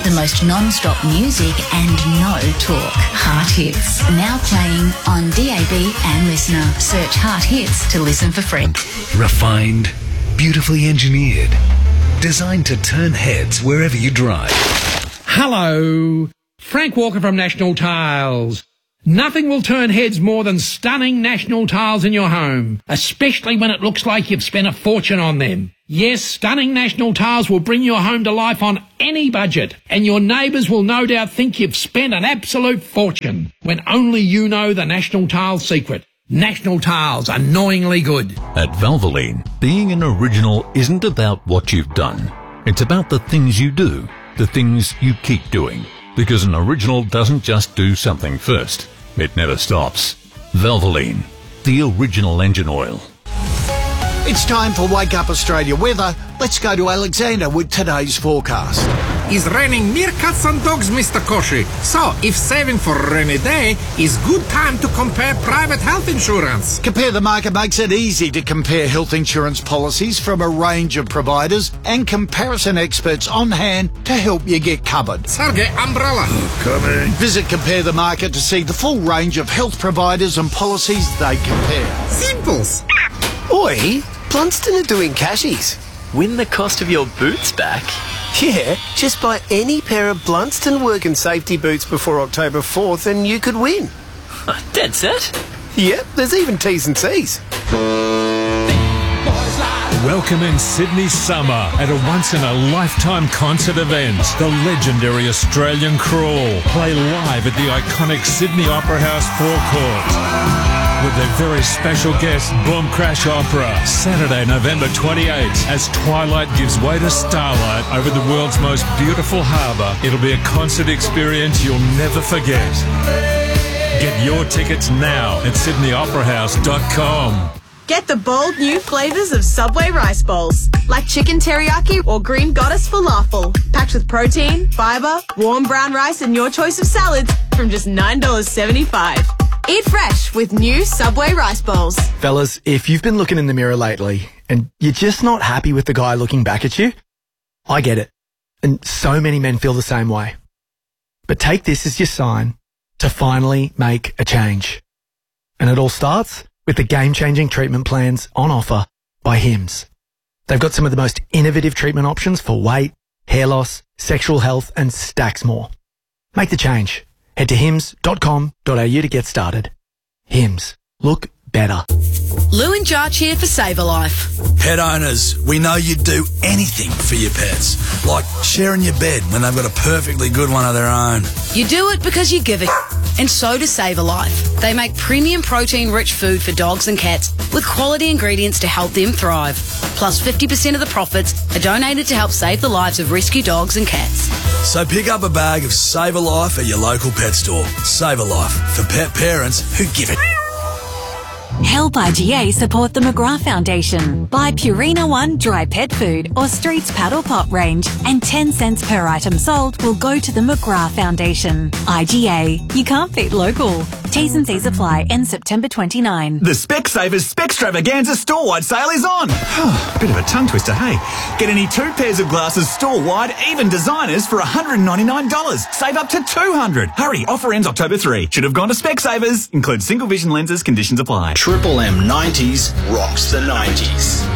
The most non-stop music and no talk. Heart Hits. Now playing on DAB and Listener. Search Heart Hits to listen for free. Refined, beautifully engineered. Designed to turn heads wherever you drive. Hello. Frank Walker from National Tiles. Nothing will turn heads more than stunning National Tiles in your home, especially when it looks like you've spent a fortune on them. Yes, stunning National Tiles will bring your home to life on any budget, and your neighbours will no doubt think you've spent an absolute fortune, when only you know the National Tiles secret. National Tiles, annoyingly good. At Valvoline, being an original isn't about what you've done. It's about the things you do, the things you keep doing. Because an original doesn't just do something first. It never stops. Valvoline, the original engine oil. It's time for Wake Up Australia weather. Let's go to Alexander with today's forecast. It's raining meerkats and dogs, Mr. Koshi. So, if saving for a rainy day is good time to compare private health insurance. Compare the Market makes it easy to compare health insurance policies from a range of providers and comparison experts on hand to help you get covered. Sergey, umbrella. Coming. Visit Compare the Market to see the full range of health providers and policies they compare. Simples. Oi, Blunston are doing cashies. Win the cost of your boots back. Yeah, just buy any pair of Blunston work and safety boots before October 4th and you could win. Dead set? Yep, there's even T's and C's. Welcome in Sydney summer at a once-in-a-lifetime concert event. The legendary Australian Crawl play live at the iconic Sydney Opera House forecourt. With their very special guest, Boom Crash Opera, Saturday, November 28th, as twilight gives way to starlight over the world's most beautiful harbour. It'll be a concert experience you'll never forget. Get your tickets now at sydneyoperahouse.com. Get the bold new flavours of Subway rice bowls, like chicken teriyaki or green goddess falafel, packed with protein, fibre, warm brown rice and your choice of salads from just $9.75. Eat fresh with new Subway rice bowls. Fellas, if you've been looking in the mirror lately and you're just not happy with the guy looking back at you, I get it. And so many men feel the same way. But take this as your sign to finally make a change. And it all starts with the game-changing treatment plans on offer by Hims. They've got some of the most innovative treatment options for weight, hair loss, sexual health and stacks more. Make the change. Head to hims.com.au to get started. Hims. Look better. Lou and Jarch here for Save a Life. Pet owners, we know you'd do anything for your pets, like sharing your bed when they've got a perfectly good one of their own. You do it because you give a and so does Save a Life. They make premium protein-rich food for dogs and cats with quality ingredients to help them thrive. Plus 50% of the profits are donated to help save the lives of rescue dogs and cats. So pick up a bag of Save a Life at your local pet store. Save a Life, for pet parents who give it. Help IGA support the McGrath Foundation. Buy Purina One dry pet food or Streets Paddle Pop range and 10 cents per item sold will go to the McGrath Foundation. IGA, you can't beat local. T's and C's apply. End September 29. The Specsavers Specstravaganza store-wide sale is on. Bit of a tongue twister, hey? Get any 2 pairs of glasses store-wide, even designers, for $199. Save up to $200. Hurry, offer ends October 3. Should have gone to Specsavers. Includes single vision lenses, conditions apply. Triple M 90s rocks the 90s.